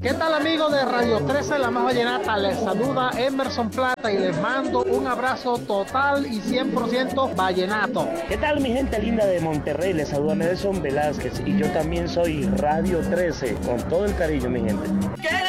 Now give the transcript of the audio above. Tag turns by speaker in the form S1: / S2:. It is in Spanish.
S1: ¿Qué tal amigos de Radio 13, la más vallenata? Les saluda Emerson Plata y les mando un abrazo total y 100% vallenato.
S2: ¿Qué tal mi gente linda de Monterrey? Les saluda Nelson Velázquez y yo también soy Radio 13, con todo el cariño mi gente.
S3: ¿Qué?